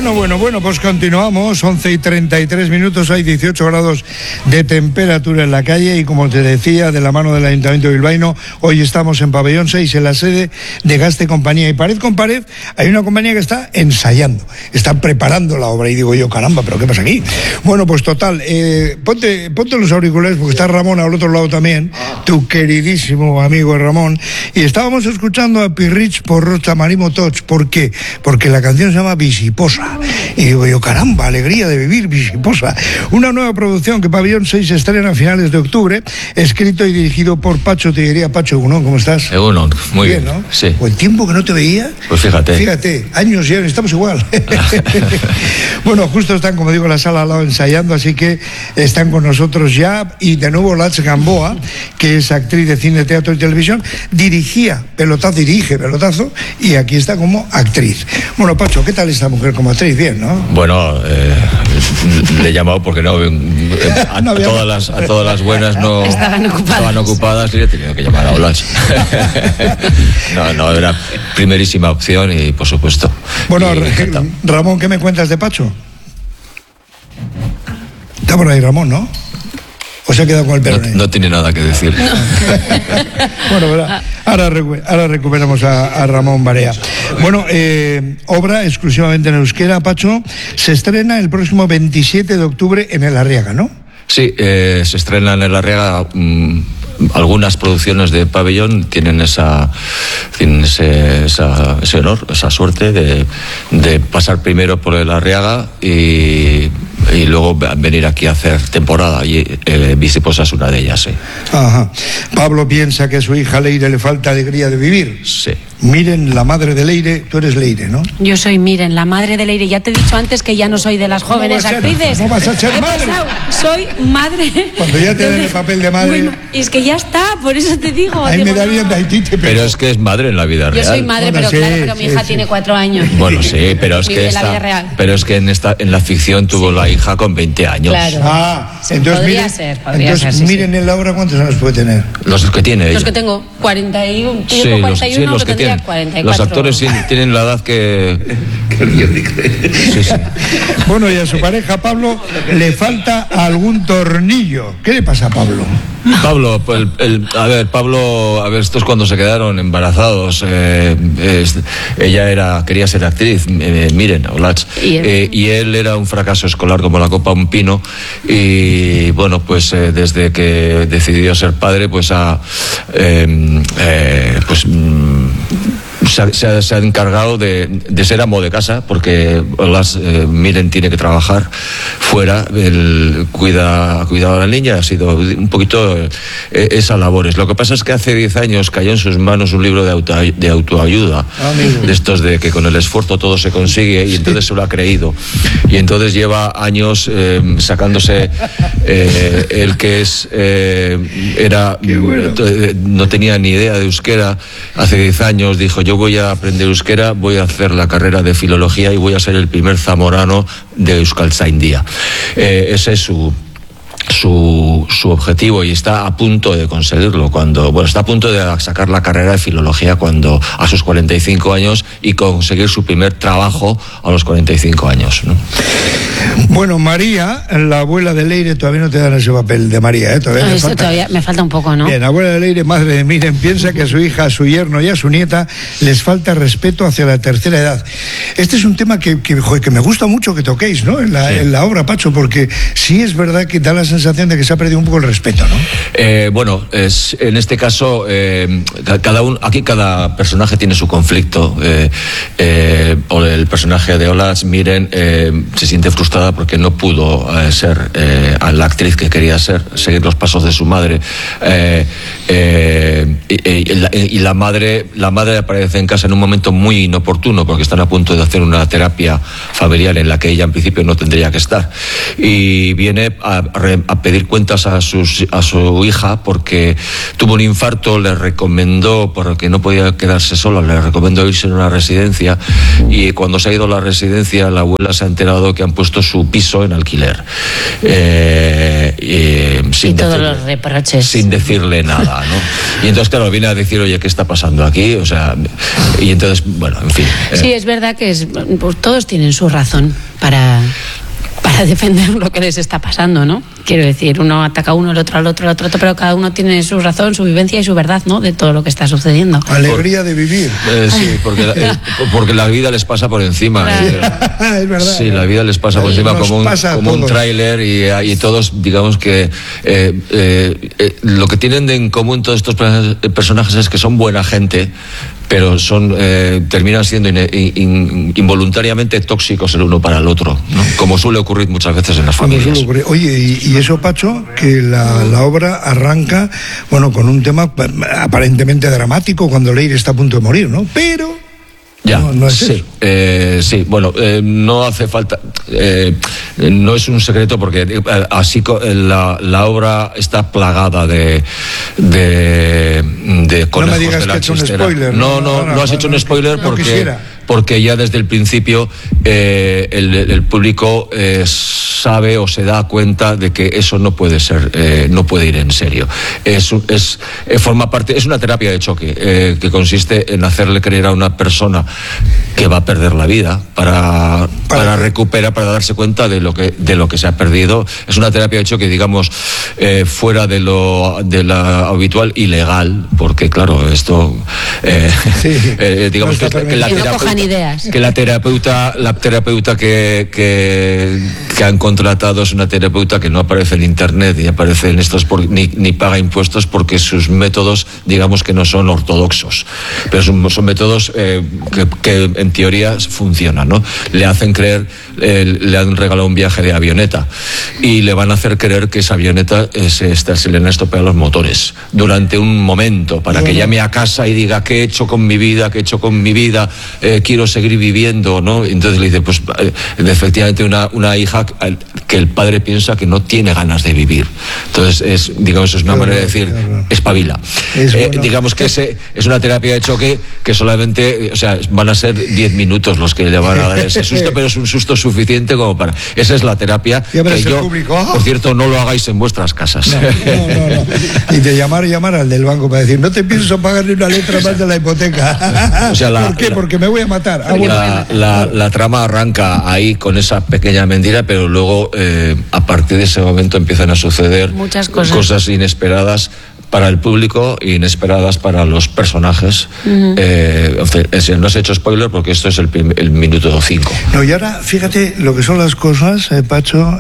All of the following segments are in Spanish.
Bueno, pues continuamos, 11:33, hay 18 grados de temperatura en la calle y como te decía, de la mano del Ayuntamiento bilbaíno, hoy estamos en Pabellón 6, en la sede de Gaste Compañía, y pared con pared hay una compañía que está ensayando, está preparando la obra, y digo yo, caramba, ¿pero qué pasa aquí? Bueno, pues total, ponte los auriculares porque está Ramón al otro lado también, tu queridísimo amigo Ramón, y estábamos escuchando a Pirrich por Rocha Marimo Toch. ¿Por qué? Porque la canción se llama Visiposa. Y digo yo, caramba, alegría de vivir, Visiposa. Una nueva producción que Pabellón 6 se estrena a finales de octubre, escrito y dirigido por Pacho Tillería. Pacho, Egunon, ¿cómo estás? Egunon, muy bien, ¿no? Sí. ¿O el tiempo que no te veía? Pues Fíjate, años ya, estamos igual. Bueno, justo están, como digo, en la sala al lado ensayando, así que están con nosotros ya, y de nuevo Lats Gamboa, que es actriz de cine, teatro y televisión, dirige Pelotazo, y aquí está como actriz. Bueno, Pacho, ¿qué tal esta mujer como actriz? Bien, ¿no? Bueno, le he llamado porque a todas las buenas no estaban ocupadas y le he tenido que llamar a Olach. No, era primerísima opción y por supuesto. Bueno, Ramón, ¿qué me cuentas de Pacho? Está por ahí Ramón, ¿no? ¿O se ha quedado con el perro? No tiene nada que decir. No. Bueno, ¿verdad? Ahora recuperamos a Ramón Barea. Bueno, obra exclusivamente en euskera, Pacho, se estrena el próximo 27 de octubre en El Arriaga, ¿no? Sí, se estrena en El Arriaga. Algunas producciones de Pabellón tienen ese honor, esa suerte de pasar primero por El Arriaga y luego venir aquí a hacer temporada, y Visiposa es una de ellas, sí. Ajá. Pablo piensa que a su hija Leire le falta alegría de vivir. Sí. Miren, la madre de Leire, tú eres Leire, ¿no? Yo soy Miren, la madre de Leire. Ya te he dicho antes que ya no soy de las jóvenes actrices. ¿Cómo vas a ser madre? Soy madre. Cuando ya te den el papel de madre. Bueno, es que ya está, por eso te digo. Ahí me darían de Haití. Pero es que es madre en la vida real. Yo soy madre, bueno, pero mi hija tiene 4 años. Bueno, sí, pero es que en la ficción tuvo la hija con 20 años. Claro. Entonces podría ser, Miren en la obra, ¿cuántos años puede tener? Los que tiene ella. Los que tengo 41, sí, 41, los que tendría tienen. 44. Los actores tienen la edad que sí. Bueno, y a su pareja Pablo le falta algún tornillo. ¿Qué le pasa a Pablo? Pablo, pues Pablo, esto es cuando se quedaron embarazados. Ella quería ser actriz, Miren, Olach, y él era un fracaso escolar como la copa un pino, y bueno, pues desde que decidió ser padre, pues se ha encargado de ser amo de casa, porque Miren tiene que trabajar fuera, él cuida a la niña, ha sido un poquito esas labores. Lo que pasa es que hace 10 años cayó en sus manos un libro de autoayuda, de estos de que con el esfuerzo todo se consigue, y entonces se lo ha creído, y entonces lleva años sacándose el que no tenía ni idea de euskera. Hace 10 años dijo: yo voy a aprender euskera, voy a hacer la carrera de filología y voy a ser el primer zamorano de Euskaltzaindia. Ese es su objetivo, y está a punto de conseguirlo está a punto de sacar la carrera de filología a sus 45 años y conseguir su primer trabajo a los 45 años, ¿no? Bueno, María, la abuela de Leire, todavía no te dan ese papel de María, Todavía me falta un poco, ¿no? Bien, abuela de Leire, madre de Miren, piensa que a su hija, a su yerno y a su nieta les falta respeto hacia la tercera edad. Este es un tema que me gusta mucho que toquéis, ¿no? En la obra, Pacho, porque sí es verdad que da la sensación de que se ha perdido un poco el respeto, ¿no? En este caso, aquí cada personaje tiene su conflicto. El personaje de Olach, Miren, se siente frustrada porque no pudo ser la actriz que quería seguir los pasos de su madre. Y la madre aparece en casa en un momento muy inoportuno, porque están a punto de hacer una terapia familiar en la que ella en principio no tendría que estar, y viene a pedir cuentas a su hija porque tuvo un infarto, le recomendó, porque no podía quedarse sola, le recomendó irse a una residencia, y cuando cuando se ha ido a la residencia, la abuela se ha enterado que han puesto su piso en alquiler. Sin todos los reproches. Sin decirle nada, ¿no? Y entonces, claro, viene a decir, oye, ¿qué está pasando aquí? O sea, y entonces, bueno, en fin. Sí, es verdad que pues, todos tienen su razón para defender lo que les está pasando, ¿no? Quiero decir, uno ataca a uno, el otro al otro, pero cada uno tiene su razón, su vivencia y su verdad, ¿no? De todo lo que está sucediendo. Alegría de vivir. Sí, porque la vida les pasa por encima. Claro. Es verdad. Sí, la vida les pasa por encima como un tráiler y todos, digamos que lo que tienen en común todos estos personajes es que son buena gente, pero terminan siendo involuntariamente tóxicos el uno para el otro, ¿no? Como suele ocurrir muchas veces en las familias. Oye, y eso, Pacho, que la obra arranca, bueno, con un tema aparentemente dramático cuando Leire está a punto de morir, ¿no? Pero ya, no es sí, sí, bueno, no hace falta, no es un secreto porque así la obra está plagada de conejos de la chistera. No has hecho un spoiler porque ya desde el principio el público sabe o se da cuenta de que eso no puede ser, no puede ir en serio. Forma parte, es una terapia de choque que consiste en hacerle creer a una persona que va a perder la vida para recuperar, para darse cuenta de lo que se ha perdido. Es una terapia de choque, digamos, fuera de lo habitual y legal, porque claro, esto digamos que la terapeuta que han contratado es una terapeuta que no aparece en internet ni aparece en estos ni paga impuestos, porque sus métodos, digamos, que no son ortodoxos, pero son métodos que en teoría funcionan, ¿no? Le hacen creer, le han regalado un viaje de avioneta y le van a hacer creer que esa avioneta se le han estropeado los motores durante un momento, para que llame a casa y diga ¿qué he hecho con mi vida? Quiero seguir viviendo, ¿no? Entonces le dice, pues efectivamente una hija que el padre piensa que no tiene ganas de vivir. Entonces es una manera de decir, espabila. Digamos que es una terapia de choque que solamente, o sea, van a ser 10 minutos los que le van a dar ese susto, pero es un susto suficiente como para... Esa es la terapia que por cierto, no lo hagáis en vuestras casas. No. Y de llamar al del banco para decir, no te pienso pagar ni una letra más de la hipoteca. O sea, ¿por qué? Porque me voy a matar. La trama arranca ahí con esa pequeña mentira, pero luego a partir de ese momento empiezan a suceder muchas cosas inesperadas para el público, inesperadas para los personajes. No has hecho spoiler porque esto es el minuto 5. No, y ahora fíjate lo que son las cosas, Pacho,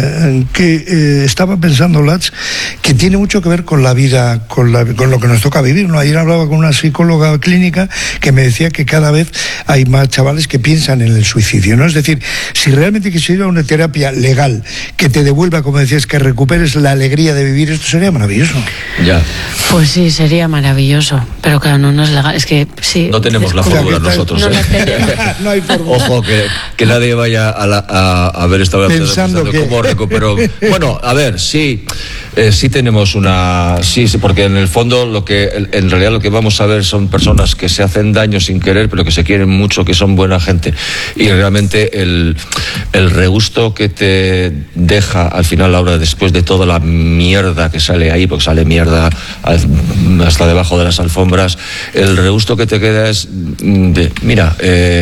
que estaba pensando, Lats, que tiene mucho que ver con la vida, con lo que nos toca vivir, ¿no? Ayer hablaba con una psicóloga clínica que me decía que cada vez hay más chavales que piensan en el suicidio, ¿no? Es decir, si realmente quisiera una terapia legal que te devuelva, como decías, que recuperes la alegría de vivir, esto sería maravilloso. Ya. Pues sí, sería maravilloso, pero claro, no es legal, es que sí. No tenemos la fórmula nosotros. No hay fórmula. Ojo, que nadie vaya a ver esta pensando que... cómo recupero. Bueno, a ver, sí tenemos una... Sí, porque en el fondo en realidad lo que vamos a ver son personas que se hacen daño sin querer, pero que se quieren mucho, que son buena gente. Y realmente el regusto que te deja al final, Laura, después de toda la mierda que sale ahí, porque sale mierda hasta debajo de las alfombras, el regusto que te queda es mira,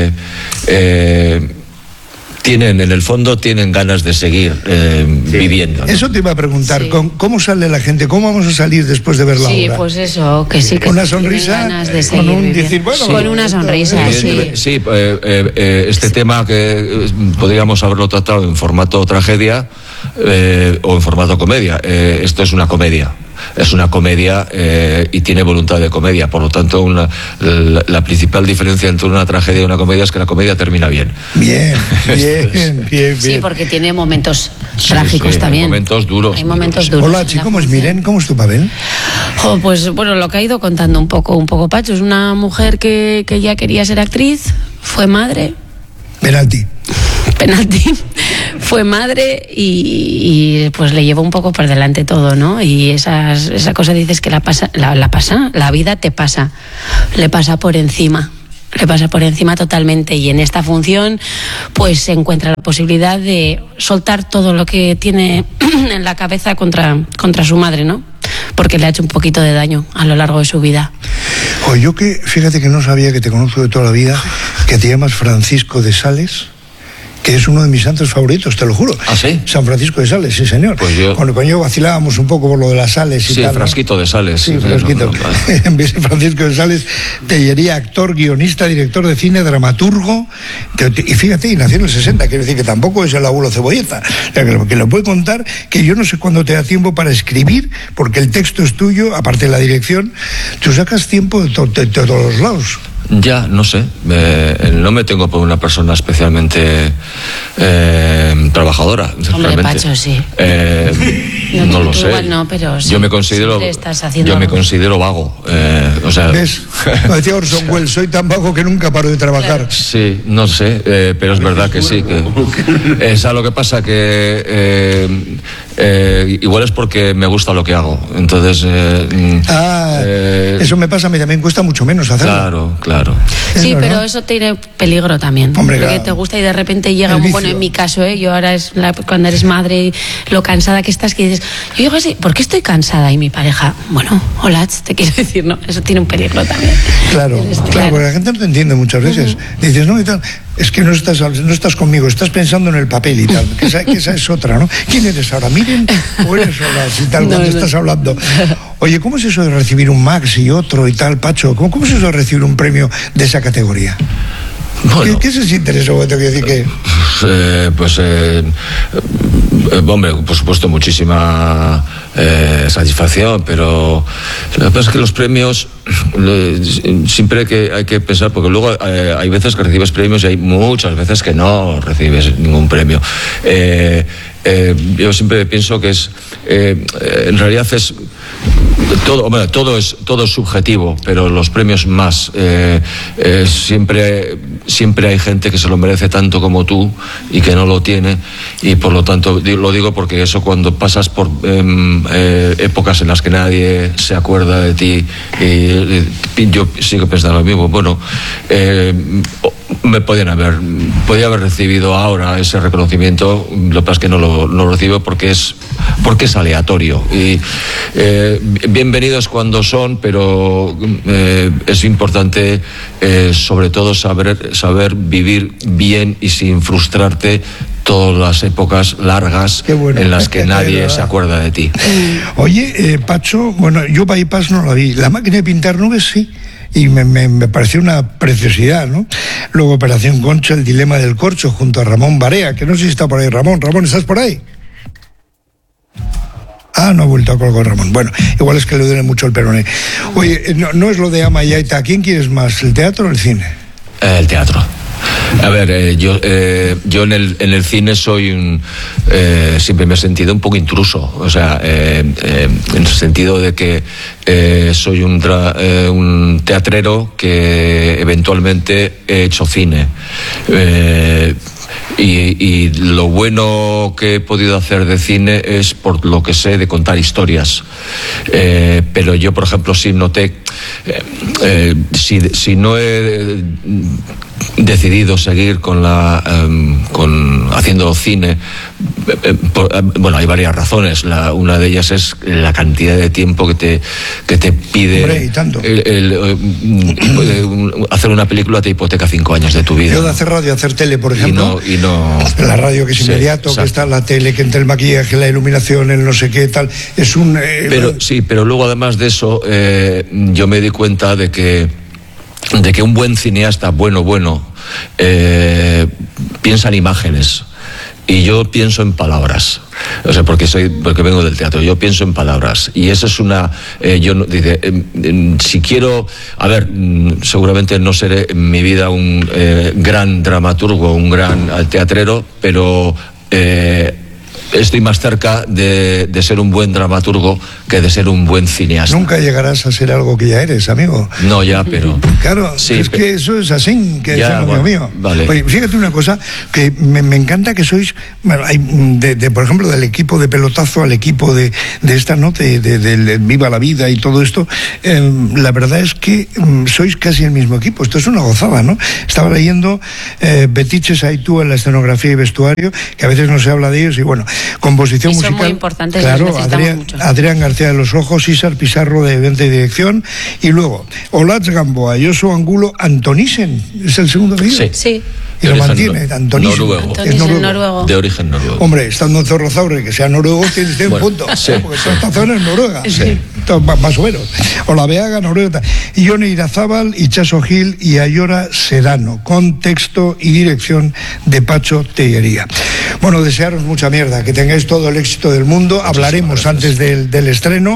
en el fondo tienen ganas de seguir viviendo, ¿no? Eso te iba a preguntar, sí. ¿Cómo sale la gente? ¿Cómo vamos a salir después de ver la obra? Sí, pues eso, que sí, que con una sonrisa, con una sonrisa, sí. Sí, este tema que podríamos haberlo tratado en formato tragedia o en formato comedia. Esto es una comedia. Es una comedia y tiene voluntad de comedia. Por lo tanto, la principal diferencia entre una tragedia y una comedia es que la comedia termina bien. Bien. Sí, porque tiene momentos trágicos también. Hay momentos duros. Hola, chico, ¿cómo es Miren? ¿Cómo es tu papel? Pues bueno, lo que ha ido contando un poco Pacho. Es una mujer que ya quería ser actriz, fue madre. Penalti. Fue madre y pues le llevó un poco por delante todo, ¿no? Y esa cosa dices que la vida te pasa, le pasa por encima. le pasa por encima totalmente, y en esta función pues se encuentra la posibilidad de soltar todo lo que tiene en la cabeza contra su madre, ¿no? Porque le ha hecho un poquito de daño a lo largo de su vida. Yo que, fíjate que no sabía, que te conozco de toda la vida, que te llamas Francisco de Sales, que es uno de mis santos favoritos, te lo juro. ¿Ah, sí? San Francisco de Sales, sí, señor. Pues yo... Cuando yo vacilábamos un poco por lo de las sales y sí, tal. Sí, Frasquito, ¿no? De Sales. Sí, Frasquito. En vez de Francisco de Sales, Tellería, actor, guionista, director de cine, dramaturgo. Y fíjate, y nació en el 60, quiere decir que tampoco es el abuelo Cebolleta. O sea, que le puedo contar que yo no sé cuándo te da tiempo para escribir, porque el texto es tuyo, aparte de la dirección, tú sacas tiempo de todos los lados. Ya, no sé, no me tengo por una persona especialmente trabajadora. Hombre, Pacho, sí. No lo sé. Igual no, pero yo me considero vago. O sea, ¿ves? Como decía Orson Welles, soy tan vago que nunca paro de trabajar. Claro. Sí, no sé, pero es verdad que sí. Que, lo que pasa que igual es porque me gusta lo que hago. Entonces. Eso me pasa a mí, también cuesta mucho menos hacerlo. Claro. Sí, pero eso tiene peligro también. Hombre, porque claro, te gusta y de repente llega bueno, en mi caso, yo ahora cuando eres madre, lo cansada que estás, que dices, yo digo así, ¿por qué estoy cansada? Y mi pareja, bueno, hola, te quiero decir, ¿no? Eso tiene un peligro también. Claro, porque la gente no te entiende muchas veces. Dices, no, y tal, es que no estás conmigo, estás pensando en el papel y tal, que esa es otra, ¿no? ¿Quién eres ahora? Miren, o eres hola, y tal, cuando estás hablando. Oye, ¿cómo es eso de recibir un Max y otro y tal, Pacho? ¿Cómo es eso de recibir un premio de esa categoría? Bueno, ¿Qué se siente eso? Te quiero decir que... hombre, por supuesto, muchísima satisfacción, pero lo que pasa es que los premios siempre hay que pensar, porque luego hay veces que recibes premios y hay muchas veces que no recibes ningún premio. Yo siempre pienso que en realidad es todo es subjetivo, pero los premios más. Siempre hay gente que se lo merece tanto como tú y que no lo tiene, y por lo tanto lo digo porque eso, cuando pasas por épocas en las que nadie se acuerda de ti, y yo sigo pensando lo mismo. Bueno, podía haber recibido ahora ese reconocimiento, lo que pasa es que no lo recibo porque es aleatorio, y bienvenidos cuando son, pero es importante sobre todo saber vivir bien y sin frustrarte todas las épocas largas en las que nadie se acuerda de ti. Oye, Pacho, bueno, yo Bypass no la vi, La máquina de pintar nubes sí, y me pareció una preciosidad, ¿no? Luego Operación Concha, El dilema del corcho, junto a Ramón Barea, que no sé si está por ahí. Ramón, ¿estás por ahí? No ha vuelto a colgar Ramón. Bueno, igual es que le duele mucho el peroné. Oye, no es lo de Ama y Aita. ¿Quién quieres más, el teatro o el cine? El teatro. A ver, yo en el cine soy siempre me he sentido un poco intruso, o sea, en el sentido de que soy un teatrero que eventualmente he hecho cine. Y lo bueno que he podido hacer de cine es por lo que sé de contar historias. Pero yo, por ejemplo, sí noté, si no he decidido seguir con haciendo cine, bueno, hay varias razones. Una de ellas es la cantidad de tiempo que te pide. Hombre, y tanto. Hacer una película te hipoteca 5 años de tu vida. Yo de hacer radio, hacer tele, por ejemplo. Y no la radio, que es inmediato, que está la tele, que entre el maquillaje, la iluminación, el no sé qué, tal. Es un... pero luego, además de eso, yo me di cuenta de que un buen cineasta, bueno, piensa en imágenes. Y yo pienso en palabras, o sea, porque vengo del teatro. Yo pienso en palabras, y eso es si quiero, seguramente no seré en mi vida un gran dramaturgo, un gran teatrero, pero estoy más cerca de ser un buen dramaturgo que de ser un buen cineasta. Nunca llegarás a ser algo que ya eres, amigo. No, ya, pero... Claro, sí, es que eso es así, que ya, es bueno, mío. Vale. Oye, fíjate una cosa, que me encanta que sois, bueno, hay por ejemplo, del equipo de pelotazo al equipo de esta, ¿no? De Viva la Vida y todo esto, la verdad es que sois casi el mismo equipo. Esto es una gozada, ¿no? Estaba leyendo Betiches Aitú en la escenografía y vestuario, que a veces no se habla de ellos, y bueno, composición musical. Son muy importantes, claro, Adrián García de los Ojos, César Pizarro de Venta y Dirección, y luego Olatz Gamboa, Yoso Angulo, Antonissen, ¿es el segundo apellido? Sí. Y lo mantiene, Antonissen. Noruego. Es noruego. De origen noruego. Hombre, estando en Zorrozaurre, que sea noruego, tiene un punto. Sí. Porque toda esta zona es noruega. Sí. Más o menos. Olaveaga, noruega. Ione Irazábal, Itxaso Gil y Ayora Sedano, con texto y dirección de Pacho Tellería. Bueno, desearos mucha mierda, que tengáis todo el éxito del mundo. Hablaremos antes del estreno.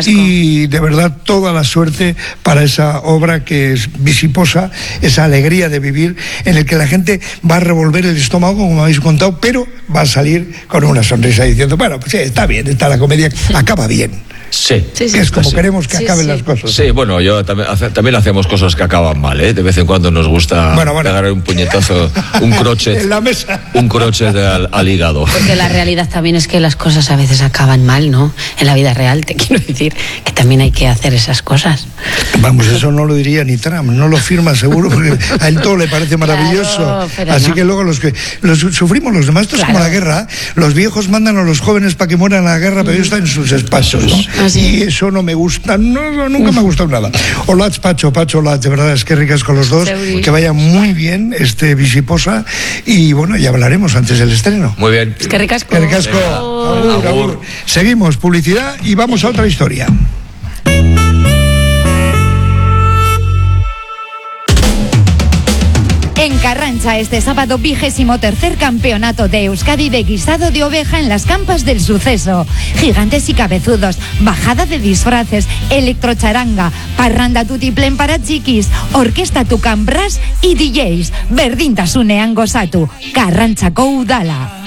Y de verdad, toda la suerte para esa obra que es visiposa, esa alegría de vivir, en el que la gente va a revolver el estómago, como habéis contado, pero va a salir con una sonrisa diciendo, bueno, pues sí, está bien, está la comedia, acaba bien. Sí. Que es como queremos que acaben las cosas. Sí, bueno, yo también hacemos cosas que acaban mal, ¿eh? De vez en cuando nos gusta pegar un puñetazo, un crochet en la mesa. Un crochet al hígado. Porque la realidad también es que las cosas a veces acaban mal, ¿no? En la vida real, te quiero decir que también hay que hacer esas cosas. Vamos, eso no lo diría ni Trump, no lo firma seguro, porque a él todo le parece maravilloso. Claro, así que luego los sufrimos los demás, esto es como la guerra. Los viejos mandan a los jóvenes para que mueran en la guerra, pero ellos están en sus espacios, ¿no? Y eso no me gusta, nunca me ha gustado nada. Olatz, Pacho, Olatz, de verdad es que ricas con los dos, que vaya muy bien visiposa, y bueno, ya hablaremos antes del estreno. Muy bien. Es que ricasco. Agur. Seguimos, publicidad y vamos a otra historia. En Carrancha, este sábado 23º Campeonato de Euskadi de guisado de oveja en las campas del Suceso. Gigantes y cabezudos, bajada de disfraces, electrocharanga, parranda tutiplén para chiquis, orquesta Tucán Brass y DJs. Berdintasunean gozatu. Carranchako udala.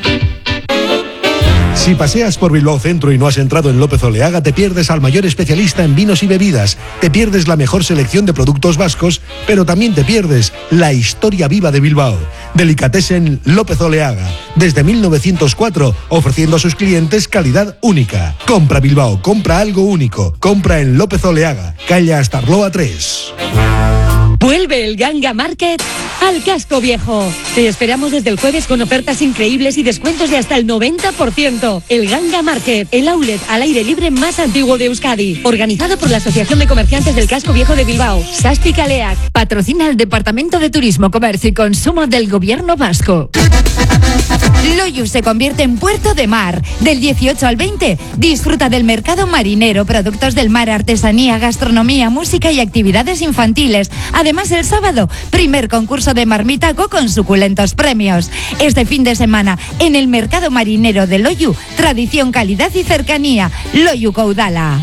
Si paseas por Bilbao Centro y no has entrado en López Oleaga, te pierdes al mayor especialista en vinos y bebidas, te pierdes la mejor selección de productos vascos, pero también te pierdes la historia viva de Bilbao. Delicatessen López Oleaga, desde 1904, ofreciendo a sus clientes calidad única. Compra Bilbao, compra algo único, compra en López Oleaga, calle Astarloa 3. Vuelve el Ganga Market al Casco Viejo. Te esperamos desde el jueves con ofertas increíbles y descuentos de hasta el 90%. El Ganga Market, el outlet al aire libre más antiguo de Euskadi. Organizado por la Asociación de Comerciantes del Casco Viejo de Bilbao. Sasti Kaleak. Patrocina el Departamento de Turismo, Comercio y Consumo del Gobierno Vasco. Loiu se convierte en puerto de mar. Del 18 al 20, disfruta del mercado marinero, productos del mar, artesanía, gastronomía, música y actividades infantiles. Además, el sábado, primer concurso de marmitaco con suculentos premios. Este fin de semana, en el mercado marinero de Loiu, tradición, calidad y cercanía. Loiu Caudala.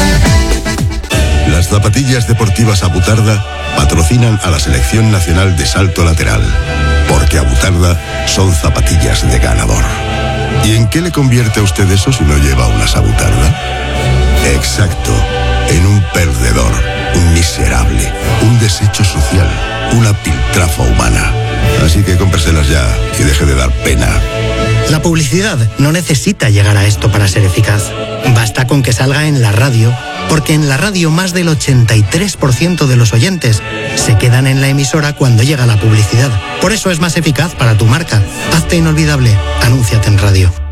Las zapatillas deportivas Abutarda patrocinan a la Selección Nacional de Salto Lateral, porque Abutarda son zapatillas de ganador. ¿Y en qué le convierte a usted eso si no lleva unas Abutarda? Exacto, en un perdedor, un miserable, un desecho social, una piltrafa humana. Así que cómpreselas ya y deje de dar pena. La publicidad no necesita llegar a esto para ser eficaz. Basta con que salga en la radio, porque en la radio más del 83% de los oyentes se quedan en la emisora cuando llega la publicidad. Por eso es más eficaz para tu marca. Hazte inolvidable. Anúnciate en radio.